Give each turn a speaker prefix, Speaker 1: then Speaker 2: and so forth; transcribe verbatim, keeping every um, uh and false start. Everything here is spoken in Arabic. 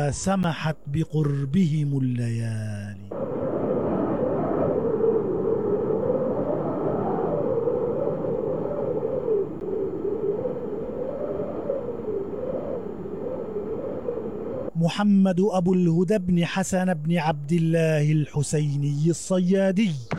Speaker 1: إذا سمحت بقربهم الليالي. محمد أبو الهدى بن حسن بن عبد الله الحسيني الصيادي